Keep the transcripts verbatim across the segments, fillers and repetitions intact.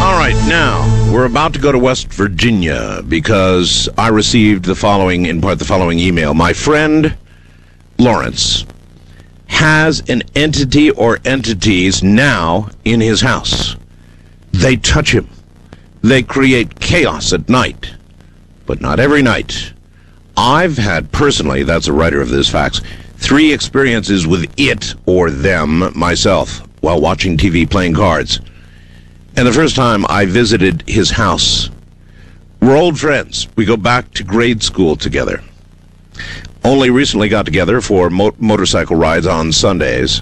All right, now, we're about to go to West Virginia because I received the following, in part, the following email. My friend, Lawrence, has an entity or entities now in his house. They touch him. They create chaos at night, but not every night. I've had personally, that's a writer of this fax, three experiences with it or them myself while watching T V playing cards. And the first time I visited his house, we're old friends. We go back to grade school together. Only recently got together for mo- motorcycle rides on Sundays.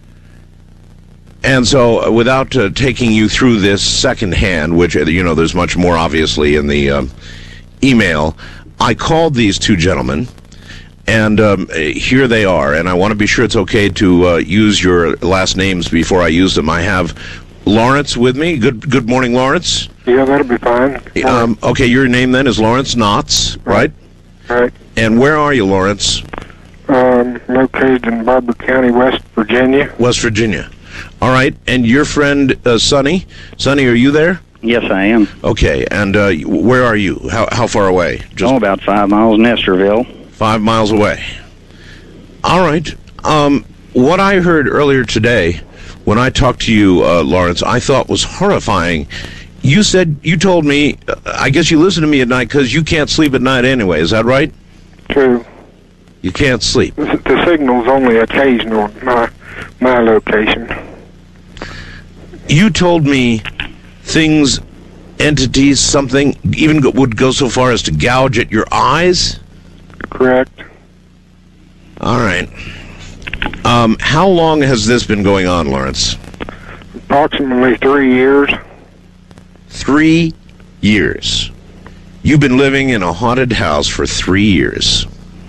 And so, uh, without uh, taking you through this secondhand, which, you know, there's much more obviously in the um, email, I called these two gentlemen, and um, here they are. And I want to be sure it's okay to uh, use your last names before I use them. I have Lawrence with me. Good good morning, Lawrence. Yeah, that'll be fine. Um, okay, your name then is Lawrence Knotts, right? Right. And where are you, Lawrence? Um, located in Barber County, West Virginia. West Virginia. All right. And your friend, uh, Sonny? Sonny, are you there? Yes, I am. Okay. And uh, where are you? How how far away? Just oh, about five miles, Nestorville. Five miles away. All right. Um, what I heard earlier today, when I talked to you, uh, Lawrence, I thought was horrifying. You said, you told me, uh, I guess you listen to me at night because you can't sleep at night anyway. Is that right? True. You can't sleep. The, the signal's only occasional at my, my location. You told me things, entities, something, even go, would go so far as to gouge at your eyes? Correct. All right. Um, how long has this been going on, Lawrence? Approximately three years. Three years. You've been living in a haunted house for three years.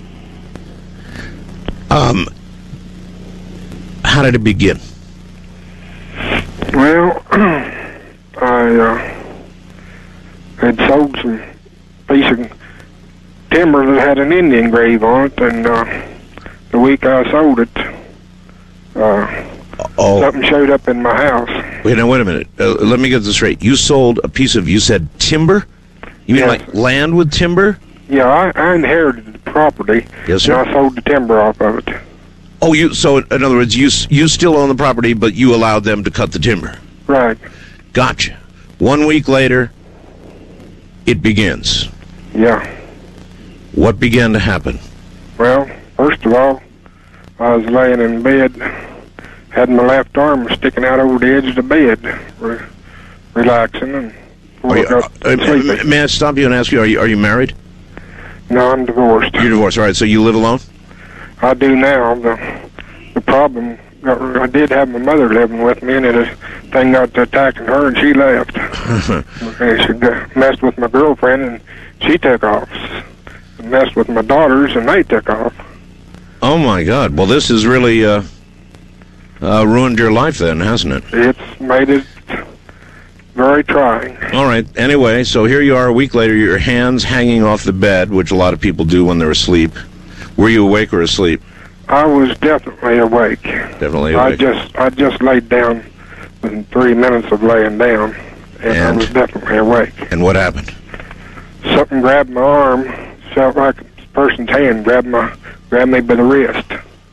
Um, how did it begin? Well, I uh, had sold some piece of timber that had an Indian grave on it, and uh, the week I sold it, uh, oh. something showed up in my house. Wait, now, wait a minute. Uh, let me get this straight. You sold a piece of, you said timber? You mean yes. like land with timber? Yeah, I, I inherited the property. Yes, sir. And I sold the timber off of it. Oh, you. So, in other words, you you still own the property, but you allowed them to cut the timber. Right. Gotcha. One week later, it begins. Yeah. What began to happen? Well, first of all, I was laying in bed, had my left arm sticking out over the edge of the bed, re- relaxing, and are you, uh, uh, may I stop you and ask you, are you are you married? No, I'm divorced. You're divorced, all right, so you live alone? I do now. The, the problem, I did have my mother living with me, and the thing got to attacking her, and she left. And she got, messed with my girlfriend, and she took off. Messed with my daughters, and they took off. Oh, my God. Well, this has really uh, uh, ruined your life then, hasn't it? It's made it very trying. All right. Anyway, so here you are a week later, your hands hanging off the bed, which a lot of people do when they're asleep. Were you awake or asleep? I was definitely awake. Definitely awake. I just I just laid down within three minutes of laying down, and, and I was definitely awake. And what happened? Something grabbed my arm, felt like a person's hand grabbed my grabbed me by the wrist.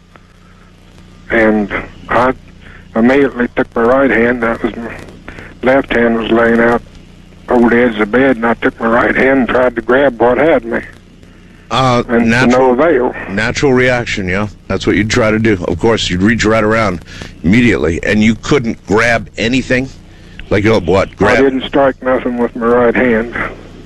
And I immediately took my right hand, that was my left hand was laying out over the edge of the bed, and I took my right hand and tried to grab what had me. Uh, and natural, to no avail. Natural reaction, yeah. That's what you'd try to do. Of course, you'd reach right around immediately, and you couldn't grab anything? Like, you know, what? Grab? I didn't strike nothing with my right hand.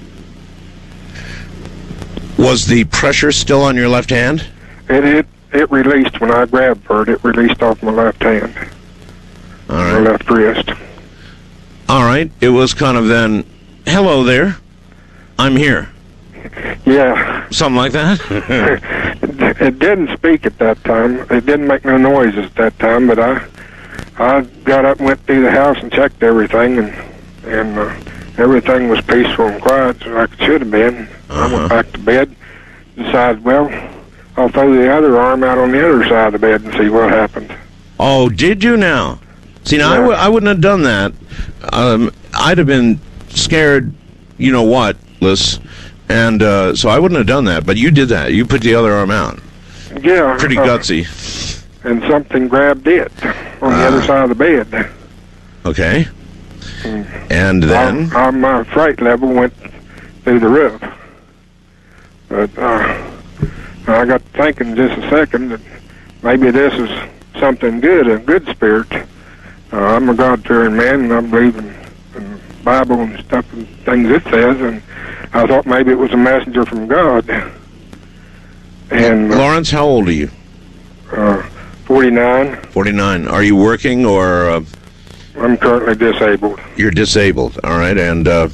Was the pressure still on your left hand? It it, it released when I grabbed for it. It released off my left hand. All right. My left wrist. All right. It was kind of then, hello there, I'm here. Yeah. Something like that? it, it didn't speak at that time. It didn't make no noises at that time, but I I got up and went through the house and checked everything, and and uh, everything was peaceful and quiet, so like it should have been. Uh-huh. I went back to bed, decided, well, I'll throw the other arm out on the other side of the bed and see what happened. Oh, did you now? See, now, I, w- I wouldn't have done that. Um, I'd have been scared, you know what, Liz, and uh, so I wouldn't have done that. But you did that. You put the other arm out. Yeah. Pretty uh, gutsy. And something grabbed it on the Ah. other side of the bed. Okay. And then? Uh, my fright level went through the roof. But uh, I got thinking just a second that maybe this is something good, a good spirit. Uh, I'm a God-fearing man, and I believe in, in the Bible and stuff and things it says, and I thought maybe it was a messenger from God. And uh, Lawrence, how old are you? Uh, forty-nine. forty-nine. Are you working or uh, I'm currently disabled. you're disabled? All right, and uh,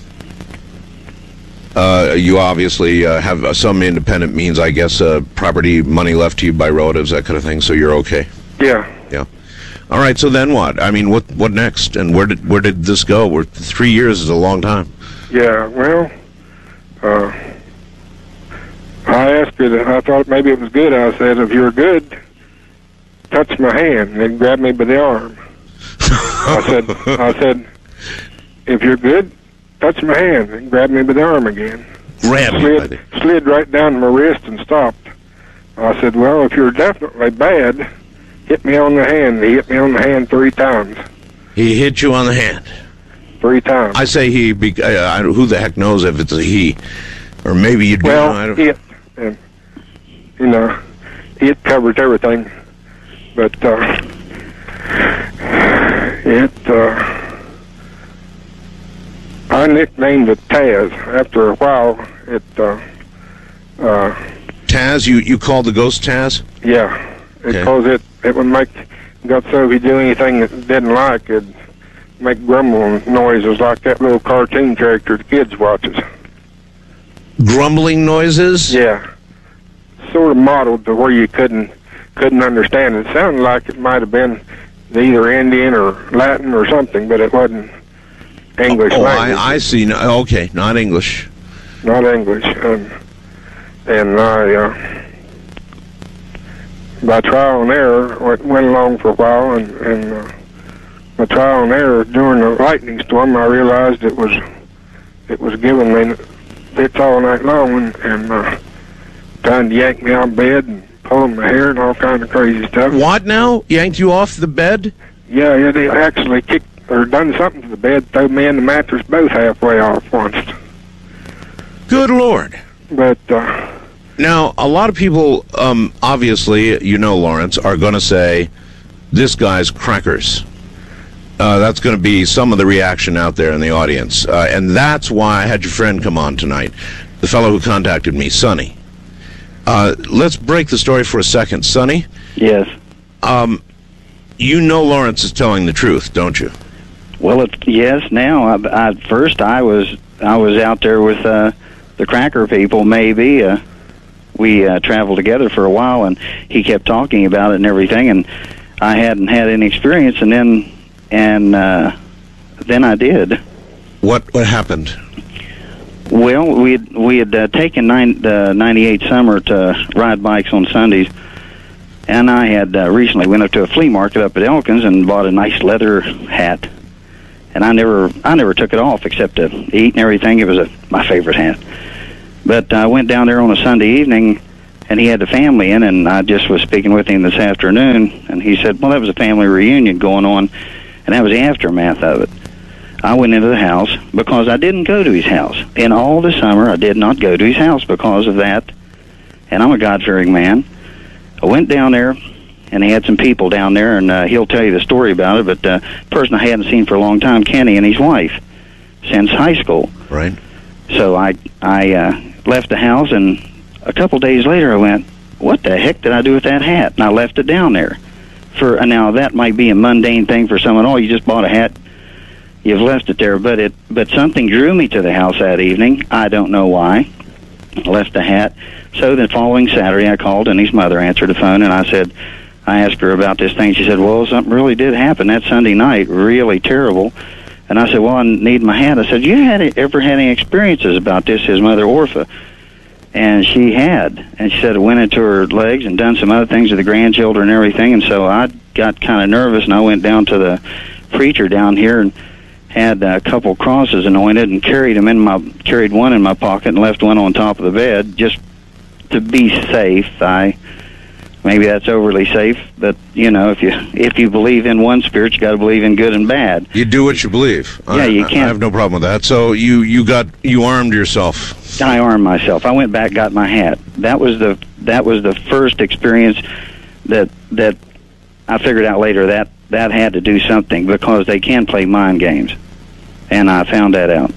uh, you obviously uh, have uh, some independent means, I guess, uh, property, money left to you by relatives, that kind of thing. So you're okay. Yeah. Yeah. All right. So then what? I mean, what what next? And where did where did this go? We're, three years is a long time. Yeah, well, uh, I asked her, that I thought maybe it was good. I said, if you're good, touch my hand. And they grabbed me by the arm. I said, I said, if you're good, touch my hand. And grabbed me by the arm again. Grab me by slid, the... slid right down to my wrist and stopped. I said, well, if you're definitely bad, hit me on the hand. He hit me on the hand three times. He hit you on the hand. Three times. I say he. Be, I, I, who the heck knows if it's a he, or maybe you do. Well, know, I don't, it, and, you know, it covers everything, but uh, it, uh, I nicknamed it Taz. After a while, it, uh, uh, Taz, you you called the ghost Taz? yeah, Okay. because it, it would make, got so if you do anything that it didn't like, it'd make grumbling noises like that little cartoon character the kids watches. Grumbling noises? Yeah, sort of modeled to where you couldn't couldn't understand it. It sounded like it might have been either Indian or Latin or something, but it wasn't English Oh, language. I, I see. No, okay, not English. Not English. And, and I, uh, by trial and error, went, went along for a while, and, and uh, by trial and error, during the lightning storm, I realized it was it was giving me fits all night long, and, and uh, trying to yank me out of bed and pulling my hair and all kind of crazy stuff. What now? Yanked you off the bed? Yeah, yeah, they actually kicked or done something to the bed, threw me and the mattress both halfway off once. Good Lord. But, uh... Now, a lot of people, um, obviously, you know, Lawrence, are going to say, this guy's crackers. Uh, that's going to be some of the reaction out there in the audience. Uh, and that's why I had your friend come on tonight, the fellow who contacted me, Sonny. Uh, let's break the story for a second. Sonny? Yes. Um, you know Lawrence is telling the truth, don't you? Well, it, yes. Now, I, I, first I was I was out there with uh, the Cracker people. Maybe uh, we uh, traveled together for a while, and he kept talking about it and everything, and I hadn't had any experience, and then and uh, then I did. What what happened? Well, we had, we had uh, taken nine, uh, ninety-eight summer to ride bikes on Sundays, and I had uh, recently went up to a flea market up at Elkins and bought a nice leather hat, and I never I never took it off except to eat and everything. It was a, my favorite hat. But I went down there on a Sunday evening, and he had the family in, and I just was speaking with him this afternoon, and he said, well, that was a family reunion going on, and that was the aftermath of it. I went into the house because I didn't go to his house. In all the summer, I did not go to his house because of that, and I'm a God-fearing man. I went down there, and he had some people down there, and uh, he'll tell you the story about it, but uh, the person I hadn't seen for a long time, Kenny, and his wife, since high school. Right. So I, I uh, left the house, and a couple days later I went, what the heck did I do with that hat? And I left it down there. For uh, now, that might be a mundane thing for someone. Oh, you just bought a hat. You've left it there, but it but something drew me to the house that evening. I don't know why. I left the hat. So the following Saturday, I called, and his mother answered the phone, and I said, I asked her about this thing. She said, well, something really did happen that Sunday night, really terrible. And I said, well, I need my hat. I said, you had ever had any experiences about this, his mother, Orpha? And she had. And she said it went into her legs and done some other things to the grandchildren and everything. And so I got kind of nervous, and I went down to the preacher down here and had a couple crosses anointed and carried them in my carried one in my pocket and left one on top of the bed just to be safe. I maybe that's overly safe, but you know, if you if you believe in one spirit, you got to believe in good and bad. You do what you believe. Yeah, I, you can't. I have no problem with that. So you you got you armed yourself. I armed myself. I went back, got my hat. That was the that was the first experience that that I figured out later that that had to do something, because they can play mind games, and I found that out.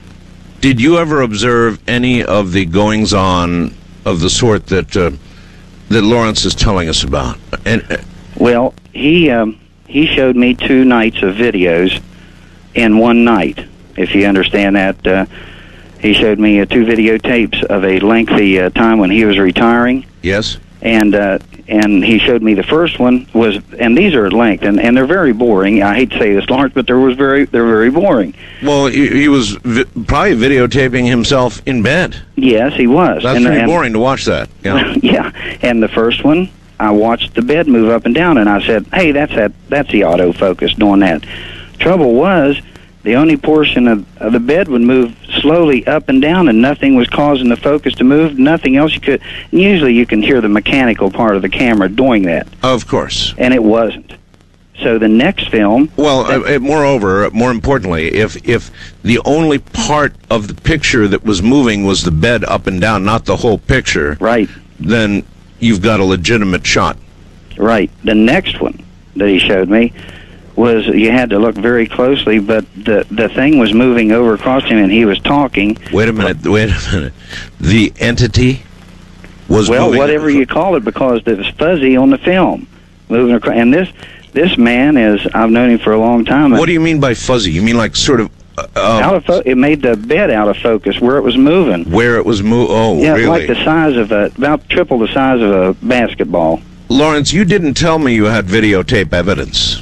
Did you ever observe any of the goings on of the sort that uh, that Lawrence is telling us about? And uh, well, he um, he showed me two nights of videos in one night. If you understand that, uh, he showed me uh, two videotapes of a lengthy uh, time when he was retiring. Yes. And uh, and he showed me the first one was, and these are at length, and, and they're very boring. I hate to say this, Lawrence, but there was very they're very boring. Well, he, he was vi- probably videotaping himself in bed. Yes, he was. That's and, pretty and, boring to watch that. Yeah. Yeah, and the first one, I watched the bed move up and down, and I said, "Hey, that's that that's the autofocus doing that." Trouble was, the only portion of, of the bed would move slowly up and down, and nothing was causing the focus to move. Nothing else you could. Usually, you can hear the mechanical part of the camera doing that. Of course. And it wasn't. So the next film. Well, that, uh, moreover, more importantly, if if the only part of the picture that was moving was the bed up and down, not the whole picture, right, then you've got a legitimate shot. Right. The next one that he showed me was, you had to look very closely, but the the thing was moving over across him, and he was talking. Wait a minute, wait a minute. The entity was well, moving... whatever you call it, because it was fuzzy on the film, moving across. And this this man is, I've known him for a long time. What do you mean by fuzzy? You mean like sort of... Uh, out of fo- it made the bed out of focus where it was moving. Where it was moving? Oh, yeah, really? like the size of a, about triple the size of a basketball. Lawrence, you didn't tell me you had videotape evidence.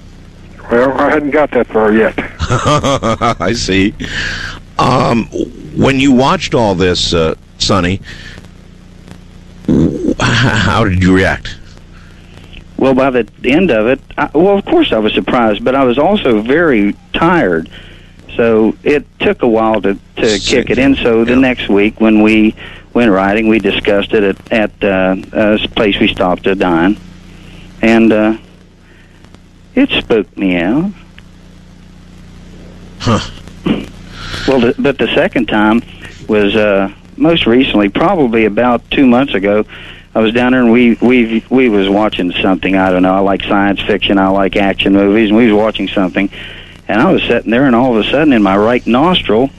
Well, I hadn't got that far yet. I see. Um, when you watched all this, uh, Sonny, how did you react? Well, by the end of it, I, well, of course I was surprised, but I was also very tired. So it took a while to, to kick it in. So the yeah. next week when we went riding, we discussed it at, at uh, a place we stopped to dine. And uh, it spooked me out. Huh. Well, the, but the second time was uh, most recently, probably about two months ago. I was down there and we we we was watching something. I don't know. I like science fiction. I like action movies, and we was watching something. And I was sitting there, and all of a sudden, in my right nostril,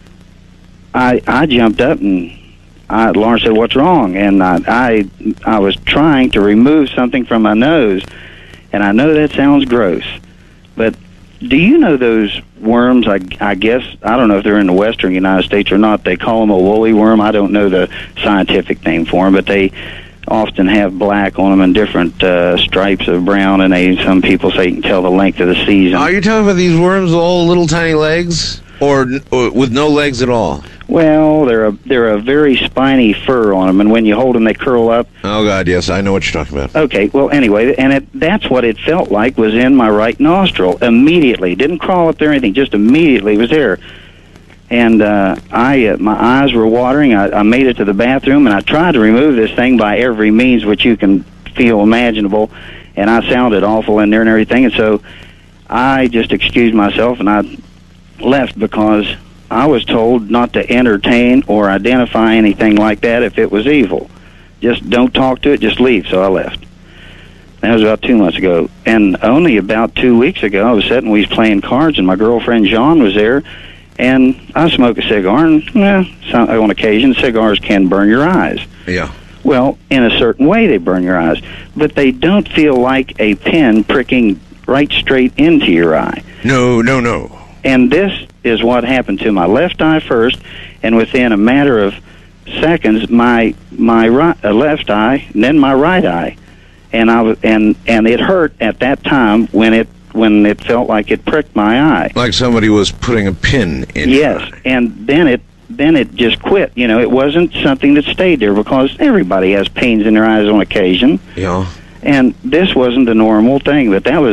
I I jumped up, and I, Lawrence said, "What's wrong?" And I, I I was trying to remove something from my nose, and I know that sounds gross, but do you know those worms? I, I guess I don't know if they're in the western United States or not. They call them a woolly worm. I don't know the scientific name for them, but they often have black on them and different uh, stripes of brown, and they some people say you can tell the length of the season. Are you talking about these worms with all little tiny legs, or, or with no legs at all? Well, they're a they're a very spiny fur on them, and when you hold them, they curl up. Oh God, yes, I know what you're talking about. Okay, well, anyway, and it, that's what it felt like was in my right nostril immediately. Didn't crawl up there or anything, just immediately was there. And uh, I, uh, my eyes were watering. I, I made it to the bathroom, and I tried to remove this thing by every means which you can feel imaginable. And I sounded awful in there and everything. And so I just excused myself, and I left because I was told not to entertain or identify anything like that if it was evil. Just don't talk to it, just leave. So I left. That was about two months ago. And only about two weeks ago, I was sitting, we was playing cards, and my girlfriend Jean was there. And I smoke a cigar, and eh, some, on occasion, cigars can burn your eyes. Yeah. Well, in a certain way, they burn your eyes. But they don't feel like a pin pricking right straight into your eye. No, no, no. And this is what happened to my left eye first, and within a matter of seconds, my my right, uh, left eye, and then my right eye. And I was, and and it hurt at that time when it when it felt like it pricked my eye. Like somebody was putting a pin in. Yes, and then it then it just quit. You know, it wasn't something that stayed there because everybody has pains in their eyes on occasion. Yeah. And this wasn't a normal thing, but that was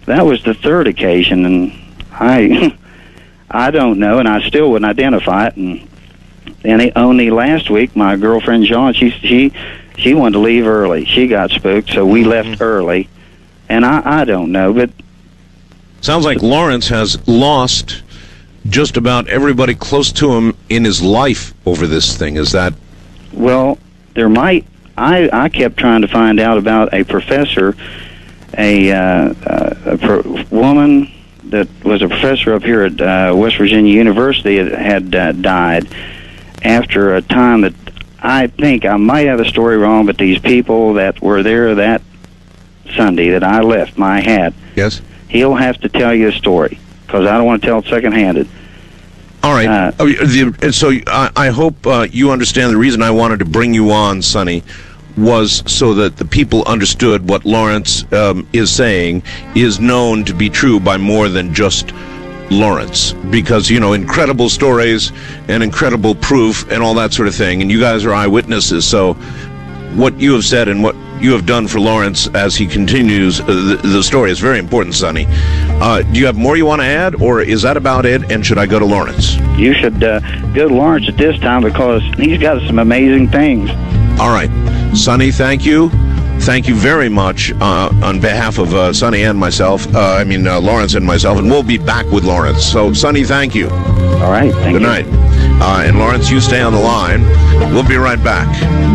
that was the third occasion, and I I don't know, and I still wouldn't identify it. And and only last week, my girlfriend John, she she she wanted to leave early. She got spooked, so we left early. And I I don't know, but sounds like Lawrence has lost just about everybody close to him in his life over this thing. Is that? Well, there might. I I kept trying to find out about a professor, a uh, uh, a pro- woman that was a professor up here at uh, West Virginia University that had uh, died after a time that I think I might have the story wrong, but these people that were there that Sunday that I left my hat. Yes. He'll have to tell you a story because I don't want to tell it second-handed. All right. Uh, oh, the, so I, I hope uh, you understand the reason I wanted to bring you on, Sonny, was so that the people understood what Lawrence um, is saying is known to be true by more than just Lawrence. Because, you know, incredible stories and incredible proof and all that sort of thing, and you guys are eyewitnesses, so what you have said and what you have done for Lawrence as he continues uh, the, the story is very important, Sonny. Uh, do you have more you want to add, or is that about it, and should I go to Lawrence? You should uh, go to Lawrence at this time because he's got some amazing things. All right. Sonny, thank you. Thank you very much uh, on behalf of uh, Sonny and myself. Uh, I mean, uh, Lawrence and myself, and we'll be back with Lawrence. So, Sonny, thank you. All right. Thank Good you. night. Uh, and Lawrence, you stay on the line. We'll be right back.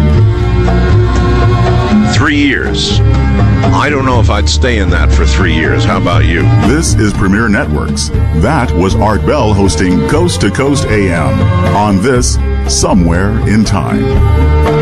Three years. I don't know if I'd stay in that for three years. How about you? This is Premier Networks. That was Art Bell hosting Coast to Coast A M on this Somewhere in Time.